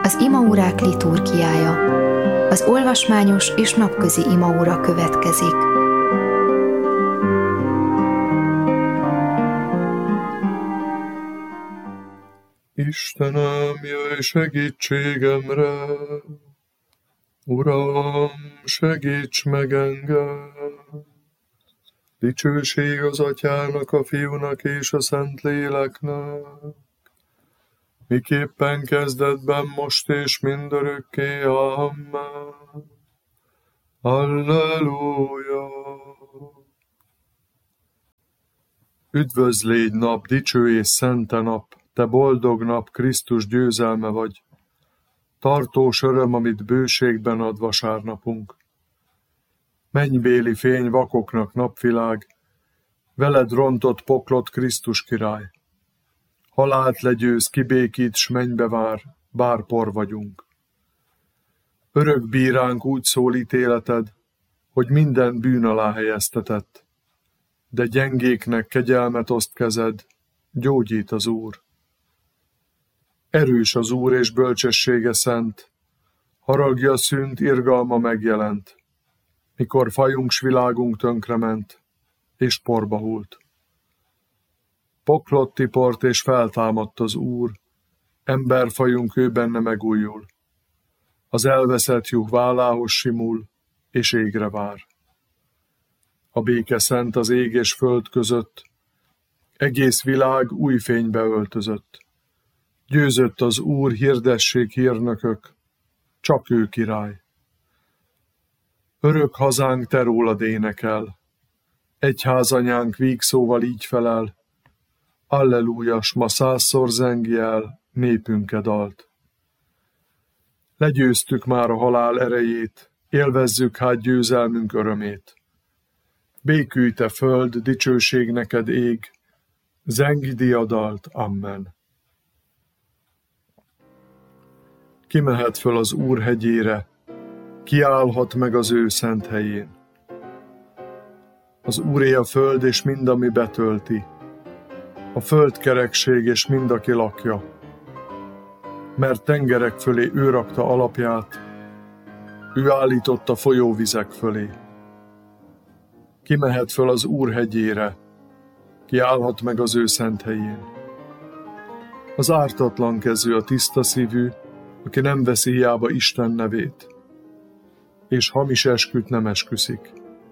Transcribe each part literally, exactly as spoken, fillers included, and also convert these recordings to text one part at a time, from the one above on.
Az imaórák liturgiája. Az olvasmányos és napközi imaóra következik. Istenem, jöjj segítségemre! Uram, segíts meg engem! Dicsőség az Atyának, a Fiúnak és a Szentléleknek, miképpen kezdetben, most és mindörökké. Amen. Halleluja! Üdvözlégy nap, dicső és szente nap, te boldog nap, Krisztus győzelme vagy. Tartós öröm, amit bőségben ad vasárnapunk. Mennybéli fény vakoknak napvilág, veled rontott poklot Krisztus király. Halált legyőz, kibékít, s mennybe vár, bár por vagyunk. Örök bíránk úgy szól ítéleted, hogy minden bűn alá helyeztetett, de gyengéknek kegyelmet oszt kezed, gyógyít az Úr. Erős az Úr és bölcsessége szent, haragja szűnt, irgalma megjelent, mikor fajunk s világunk tönkrement, és porba hult. Poklot tiport és feltámadt az Úr, emberfajunk ő benne megújul. Az elveszett juh vállához simul, és égre vár. A béke szent az ég és föld között, egész világ új fénybe öltözött. Győzött az Úr, hirdessék hírnökök, csak ő király. Örök hazánk te rólad énekel, egyházanyánk vígszóval így felel, Alleluja, s ma százszor zengi el népünke dalt. Legyőztük már a halál erejét, élvezzük hát győzelmünk örömét. Békülj te föld, dicsőség neked ég, zengi diadalt, amen. Kimehet föl az Úr hegyére, kiállhat meg az ő szent helyén. Az Úré a föld és mind, ami betölti, a föld kerekség és mind, aki lakja. Mert tengerek fölé ő rakta alapját, ő állította folyóvizek fölé. Kimehet föl az Úr hegyére, kiállhat meg az ő szent helyén. Az ártatlan kezű, a tiszta szívű, aki nem veszi hiába Isten nevét, és hamis esküt nem esküszik.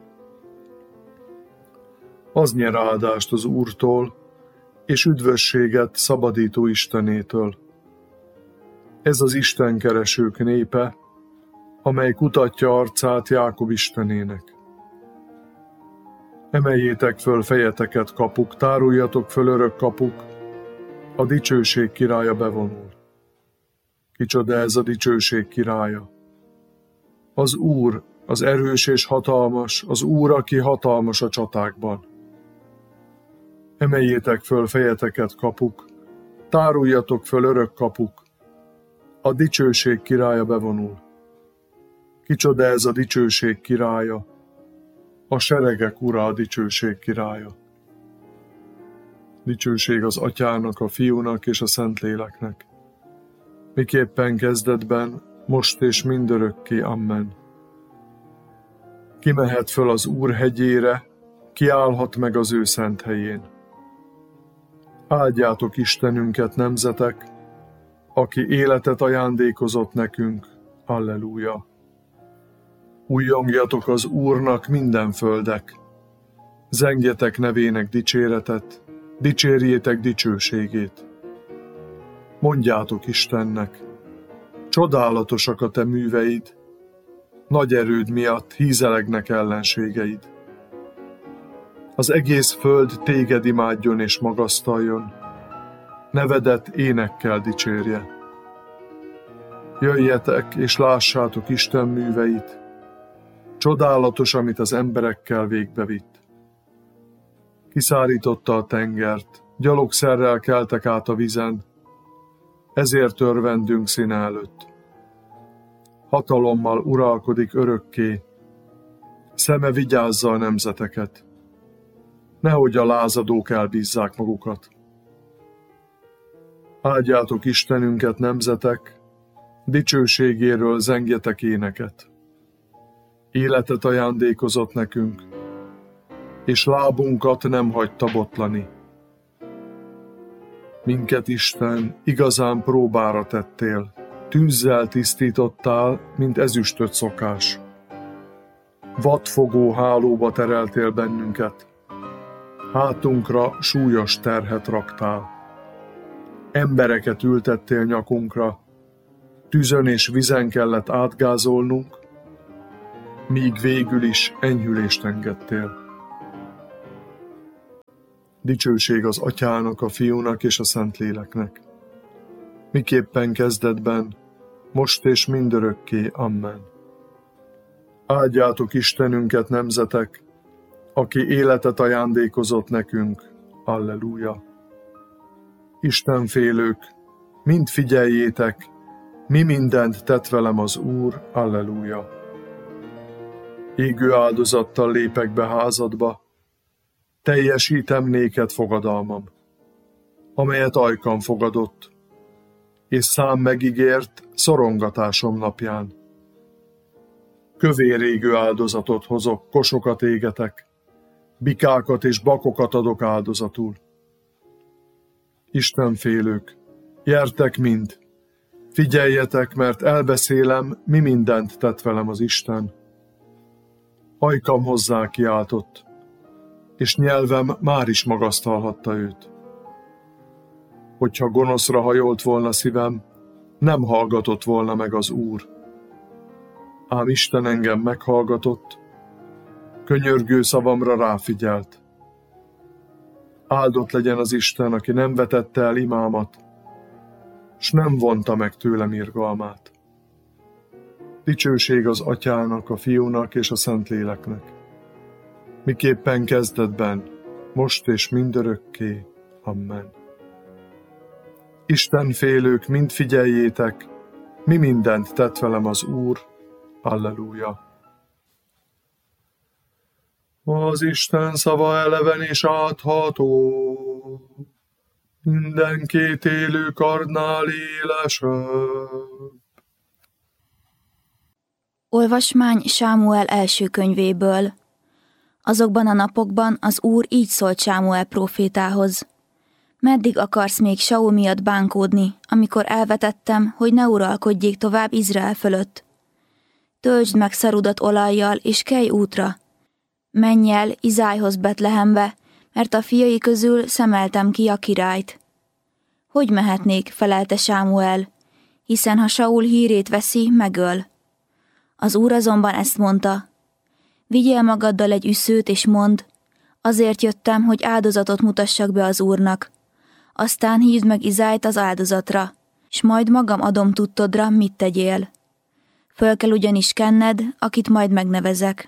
Az nyer áldást az Úrtól, és üdvösséget szabadító Istenétől. Ez az istenkeresők népe, amely kutatja arcát Jákob Istenének. Emeljétek föl fejeteket, kapuk, táruljatok föl örök kapuk, a dicsőség királya bevonul. Kicsoda ez a dicsőség királya? Az Úr, az erős és hatalmas, az Úr, aki hatalmas a csatákban. Emeljétek föl fejeteket, kapuk, táruljatok föl örök kapuk, a dicsőség királya bevonul. Kicsoda ez a dicsőség királya? A seregek ura, a dicsőség királya. Dicsőség az Atyának, a Fiúnak és a Szentléleknek, miképpen kezdetben, most és mindörökké. Amen. Kimehet föl az Úr hegyére, kiállhat meg az ő szent helyén. Áldjátok Istenünket, nemzetek, aki életet ajándékozott nekünk. Alleluja! Újjongjatok az Úrnak minden földek, zengjetek nevének dicséretet, dicsérjétek dicsőségét. Mondjátok Istennek, csodálatosak a te műveid, nagy erőd miatt hízelegnek ellenségeid. Az egész föld téged imádjon és magasztaljon, nevedet énekkel dicsérje. Jöjjetek és lássátok Isten műveit, csodálatos, amit az emberekkel végbe vitt. Kiszárította a tengert, gyalogszerrel keltek át a vizen, ezért örvendünk színe előtt. Hatalommal uralkodik örökké, szeme vigyázza a nemzeteket, nehogy a lázadók elbízzák magukat. Áldjátok Istenünket, nemzetek, Dicsőségéről zengjetek éneket. Életet ajándékozott nekünk, és lábunkat nem hagyta botlani. Minket, Isten, igazán próbára tettél, tűzzel tisztítottál, mint ezüstöt szokás. Vadfogó hálóba tereltél bennünket, hátunkra súlyos terhet raktál. Embereket ültettél nyakunkra, tűzön és vizen kellett átgázolnunk, míg végül is enyhülést engedtél. Dicsőség az Atyának, a Fiúnak és a Szentléleknek, miképpen kezdetben, most és mindörökké. Amen. Áldjátok Istenünket, nemzetek, aki életet ajándékozott nekünk. Alleluja. Istenfélők, mind figyeljétek, mi mindent tett velem az Úr. Alleluja. Égő áldozattal lépek be házadba, teljesítem néked fogadalmam, amelyet ajkam fogadott, és szám megígért szorongatásom napján. Kövér égő áldozatot hozok, kosokat égetek, bikákat és bakokat adok áldozatul. Istenfélők, gyertek mind, figyeljetek, mert elbeszélem, mi mindent tett velem az Isten. Ajkam hozzá kiáltott, és nyelvem már is magasztalhatta őt. Hogyha gonoszra hajolt volna szívem, nem hallgatott volna meg az Úr. Ám Isten engem meghallgatott, könyörgő szavamra ráfigyelt. Áldott legyen az Isten, aki nem vetette el imámat, s nem vonta meg tőlem irgalmát. Dicsőség az Atyának, a Fiúnak és a Szentléleknek, miképpen kezdetben, most és mindörökké. Amen. Istenfélők, mind figyeljétek, mi mindent tett velem az Úr. Alleluja. Az Isten szava eleven és átható, minden két élő kardnál élesebb. Olvasmány Sámuel első könyvéből. Azokban a napokban az Úr így szólt Sámuel prófétához. Meddig akarsz még Saul miatt bánkódni, amikor elvetettem, hogy ne uralkodjék tovább Izrael fölött? Töltsd meg szarudat olajjal, és kelj útra. Menj el Izájhoz Betlehembe, mert a fiai közül szemeltem ki a királyt. Hogy mehetnék, felelte Sámuel, hiszen ha Saul hírét veszi, megöl. Az Úr azonban ezt mondta: vigyél magaddal egy üszőt, és mondd, azért jöttem, hogy áldozatot mutassak be az Úrnak. Aztán hívd meg Izájt az áldozatra, s majd magam adom tudtodra, mit tegyél. Föl kell ugyanis kenned, akit majd megnevezek.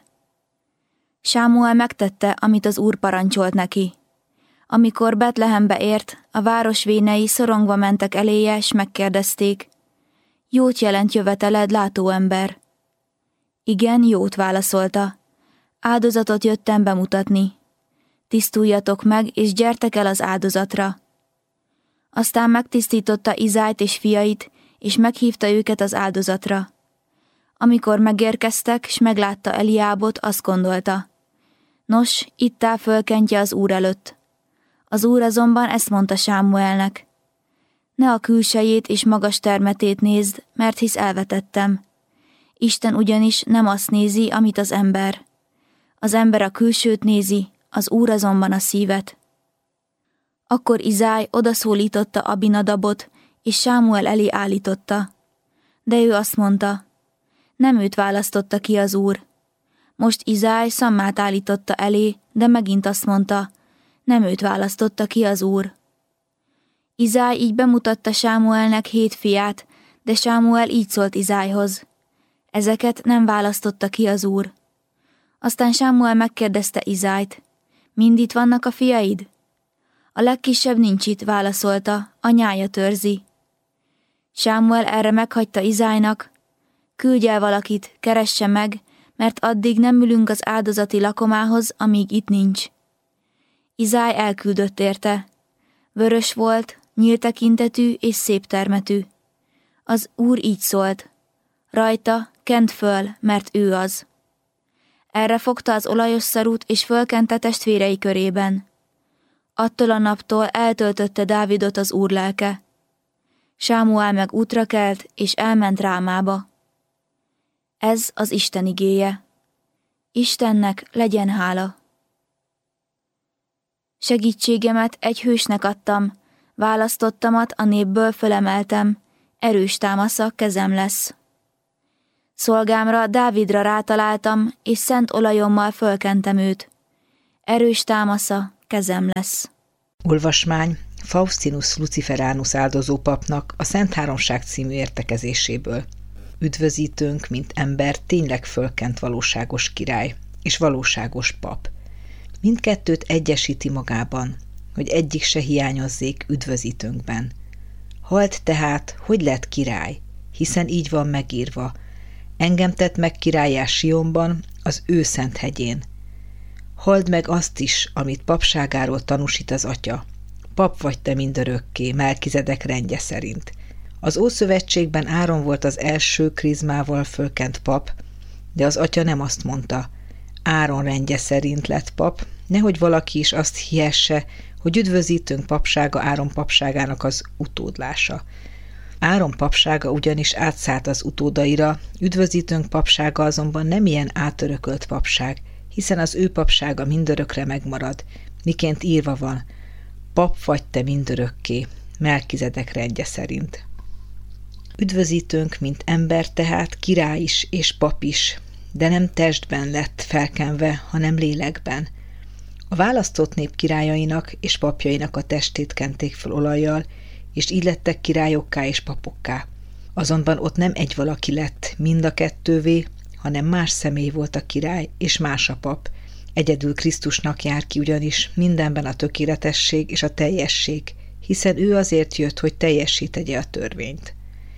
Sámuel megtette, amit az Úr parancsolt neki. Amikor Betlehembe ért, a város vénei szorongva mentek eléje, s megkérdezték: jót jelent jöveteled, látóember? Igen, jót, válaszolta. Áldozatot jöttem bemutatni. Tisztuljatok meg, és gyertek el az áldozatra. Aztán megtisztította Izájt és fiait, és meghívta őket az áldozatra. Amikor megérkeztek, s meglátta Eliábot, azt gondolta: nos, itt áll fölkentje az Úr előtt. Az Úr azonban ezt mondta Sámuelnek: ne a külsejét és magas termetét nézd, mert hisz elvetettem. Isten ugyanis nem azt nézi, amit az ember. Az ember a külsőt nézi, az Úr azonban a szívet. Akkor Izáj odaszólította Abinadabot, és Sámuel elé állította. De ő azt mondta: nem őt választotta ki az Úr. Most Izáj Szammát állította elé, de megint azt mondta: nem őt választotta ki az Úr. Izáj így bemutatta Sámuelnek hét fiát, de Sámuel így szólt Izájhoz: ezeket nem választotta ki az Úr. Aztán Sámuel megkérdezte Izájt: mind itt vannak a fiaid? A legkisebb nincs itt, válaszolta, anyája törzi. Sámuel erre meghagyta Izájnak: küldj el valakit, keresse meg, mert addig nem ülünk az áldozati lakomához, amíg itt nincs. Izáj elküldött érte. Vörös volt, nyílt tekintetű és szép termetű. Az Úr így szólt, rajta kent föl, mert ő az. Erre fogta az olajos szarút, és fölkente testvérei körében. Attól a naptól eltöltötte Dávidot az Úr lelke. Sámuel meg útra kelt, és elment Rámába. Ez az Isten igéje. Istennek legyen hála. Segítségemet egy hősnek adtam, választottamat a népből fölemeltem, erős támasza kezem lesz. Szolgámra, Dávidra rátaláltam, és szent olajommal fölkentem őt. Erős támasza kezem lesz. Olvasmány Faustinus Luciferanus áldozó papnak a Szent Háromság című értekezéséből. Üdvözítőnk, mint ember, tényleg fölkent valóságos király és valóságos pap. Mindkettőt egyesíti magában, hogy egyik se hiányozzék üdvözítőnkben. Halt tehát, hogy lett király, hiszen így van megírva, engem tett meg királlyá Sionban, az ő szent hegyén. Halld meg azt is, amit papságáról tanúsít az atya. Pap vagy te mindörökké, Melkizedek rendje szerint. Az Ószövetségben Áron volt az első krizmával fölkent pap, de az atya nem azt mondta. Áron rendje szerint lett pap, nehogy valaki is azt hihesse, hogy üdvözítőnk papsága Áron papságának az utódlása. Áron papsága ugyanis átszállt az utódaira, üdvözítőnk papsága azonban nem ilyen átörökölt papság, hiszen az ő papsága mindörökre megmarad, miként írva van, pap vagy te mindörökké, Melkizedek rendje szerint. Üdvözítőnk, mint ember tehát király is és pap is, de nem testben lett felkenve, hanem lélekben. A választott nép királyainak és papjainak a testét kenték fel olajjal, és így lettek királyokká és papokká. Azonban ott nem egy valaki lett mind a kettővé, hanem más személy volt a király és más a pap. Egyedül Krisztusnak jár ki ugyanis mindenben a tökéletesség és a teljesség, hiszen ő azért jött, hogy teljesítegye a törvényt.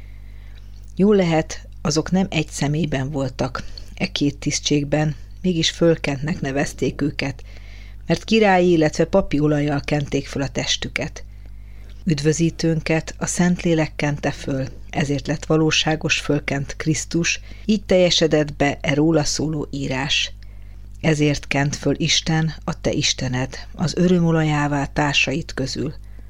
Jól lehet, azok nem egy személyben voltak, e két tisztségben, mégis fölkentnek nevezték őket, mert királyi, illetve papi olajjal kenték föl a testüket. Üdvözítőnket a Szentlélek kente föl, ezért lett valóságos fölkent Krisztus, így teljesedett be e róla szóló írás. Ezért kent föl Isten, a te Istened, az örömolajává társait közül.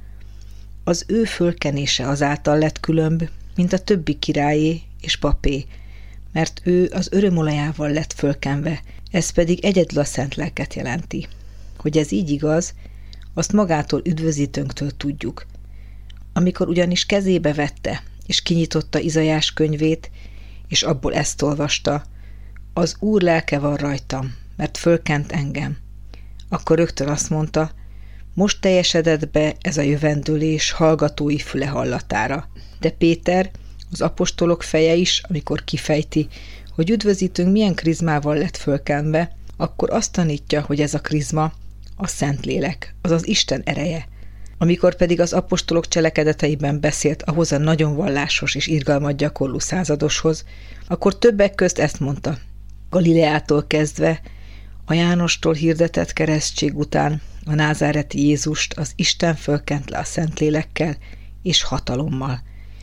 Az ő fölkenése azáltal lett különb, mint a többi királyé és papé, mert ő az örömolajával lett fölkenve, ez pedig egyedül a szent lelket jelenti. Hogy ez így igaz, azt magától üdvözítőnktől tudjuk. Amikor ugyanis kezébe vette, és kinyitotta Izaiás könyvét, és abból ezt olvasta, az Úr lelke van rajtam, mert fölkent engem. Akkor rögtön azt mondta, most teljesedett be ez a jövendőlés hallgatói füle hallatára. De Péter, az apostolok feje is, amikor kifejti, hogy üdvözítőnk milyen krizmával lett fölkenve, akkor azt tanítja, hogy ez a krizma a Szentlélek, azaz Isten ereje. Amikor pedig az apostolok cselekedeteiben beszélt ahhoz a nagyon vallásos és irgalmat gyakorló századoshoz, akkor többek közt ezt mondta. Galileától kezdve, a Jánostól hirdetett keresztség után a názáreti Jézust az Isten fölkent le a Szentlélekkel és hatalommal.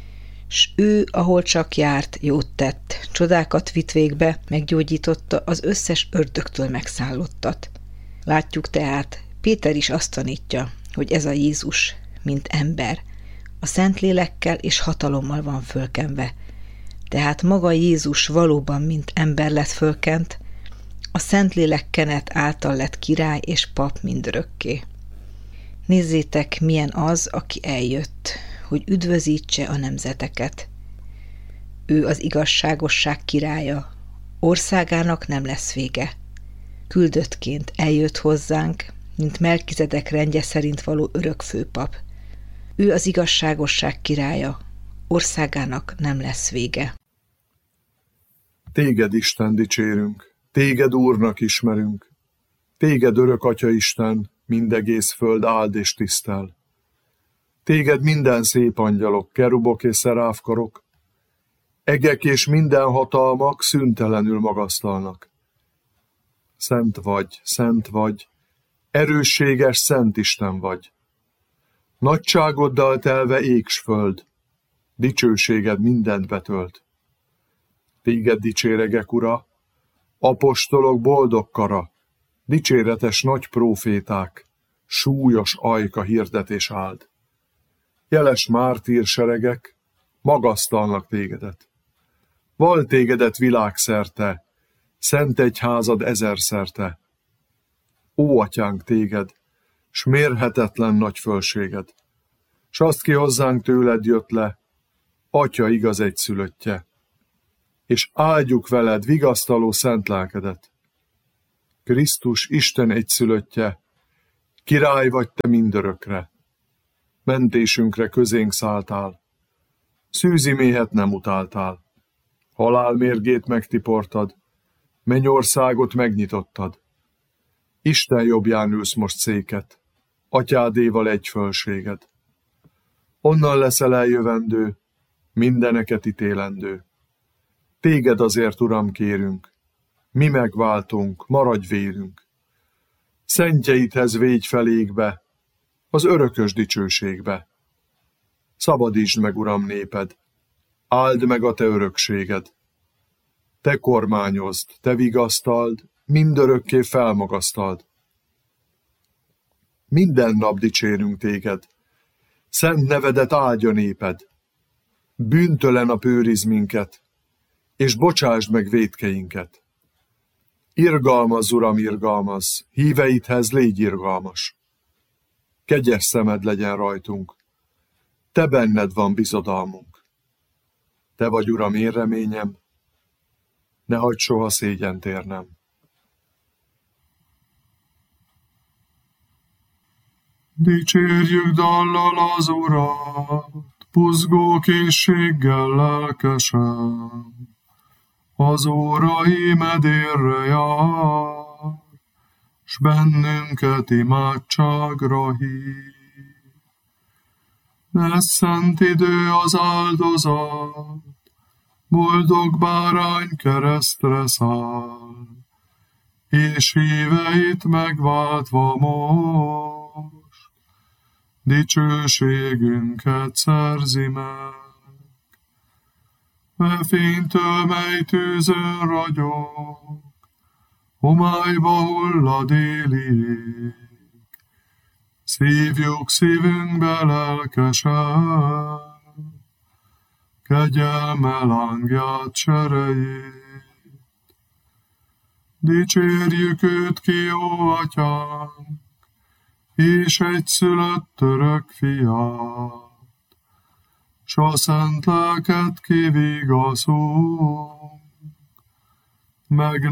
S ő, ahol csak járt, jót tett, csodákat vitt végbe, meggyógyította az összes ördögtől megszállottat. Látjuk tehát, Péter is azt tanítja, hogy ez a Jézus, mint ember, a Szentlélekkel és hatalommal van fölkenve. Tehát maga Jézus valóban, mint ember lett fölkent, a Szentlélek kenet által lett király és pap mindörökké. Nézzétek, milyen az, aki eljött, hogy üdvözítse a nemzeteket. Ő az igazságosság királya, országának nem lesz vége. Küldöttként eljött hozzánk, mint Melkizedek rendje szerint való örökfőpap. Ő az igazságosság királya, országának nem lesz vége. Téged, Isten, dicsérünk, téged Úrnak ismerünk, téged örök Atya Isten, mindegész föld áld és tisztel. Téged minden szép angyalok, kerubok és szeráfkarok, egek és minden hatalmak szüntelenül magasztalnak. Szent vagy, szent vagy, erősséges szent Isten vagy. Nagyságoddal telve ég s föld, dicsőséged mindent betölt. Téged dicséregek, Ura, apostolok boldog kara, dicséretes nagy próféták, súlyos ajka hirdetés áld. Jeles mártír seregek magasztalnak tégedet. Val tégedet világszerte, szent egyházad ezerszerte. Ó, atyánk, téged, s mérhetetlen nagy fölséged, s azt ki hozzánk tőled jött le, Atya igaz egyszülöttje, és áldjuk veled vigasztaló szent lelkedet. Krisztus Isten egyszülöttje, király vagy te mindörökre, mentésünkre közénk szálltál, szűzi méhet nem utáltál, halál mérgét megtiportad, mennyországot megnyitottad. Isten jobbján ülsz most széket, atyádéval egy fölséged. Onnan leszel eljövendő, mindeneket ítélendő. Téged azért, Uram, kérünk, mi megváltunk, maradj vélünk. Szentjeidhez végy felékbe, az örökös dicsőségbe. Szabadítsd meg, Uram, néped, áld meg a te örökséged. Te kormányozd, te vigasztald, mindörökké felmagasztald. Minden nap dicsérünk téged, szent nevedet áldja néped. Bűntelen a őriz minket, és bocsásd meg vétkeinket. Irgalmaz, Uram, irgalmaz, híveidhez légy irgalmas. Kegyes szemed legyen rajtunk, te benned van bizodalmunk. Te vagy, Uram, én reményem, ne hagyd soha szégyent érnem. Dicsérjük dallal az Urat, buzgó készséggel lelkesen. Az Úr imedérre jár, s bennünket imádságra hív. Lesz szent idő az áldozat, boldog bárány keresztre száll, és híveit megváltva most, dicsőségünket szerzi meg. E fénytől, mely tűzön ragyog, homályba hullad éli ég. Szívjuk szívünkbe lelkesen, kegyelme lángját serejét. Dicsérjük őt ki, jó atyánk, és egyszülött örök fiát, s a szent lelket kivigaszunk, meg